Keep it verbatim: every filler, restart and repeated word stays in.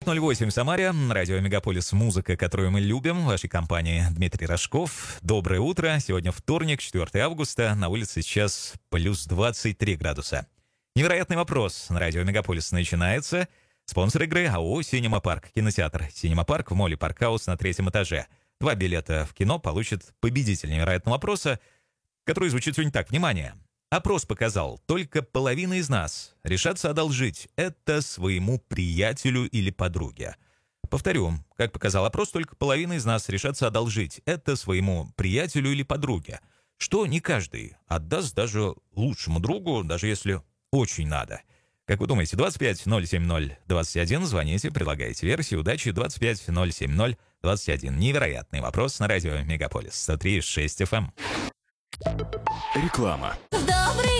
девять ноль восемь в Самаре. Радио Мегаполис. Музыка, которую мы любим. В вашей компании Дмитрий Рожков. Доброе утро. Сегодня вторник, четвёртое августа. На улице сейчас плюс двадцать три градуса. Невероятный вопрос. На радио Мегаполис начинается. Спонсор игры АО «Синема Парк». Кинотеатр «Синема Парк» в моле «Паркхаус» на третьем этаже. Два билета в кино получит победитель невероятного вопроса, который звучит сегодня так. Внимание! Опрос показал, только половина из нас решатся одолжить это своему приятелю или подруге. Повторю, как показал опрос, только половина из нас решатся одолжить это своему приятелю или подруге. Что не каждый отдаст даже лучшему другу, даже если очень надо. Как вы думаете, двадцать пять ноль семь ноль двадцать один, звоните, предлагайте версии, удачи, двадцать пять ноль семь ноль двадцать один. Невероятный вопрос на радио Мегаполис, сто три и шесть эф эм. Реклама. Добрый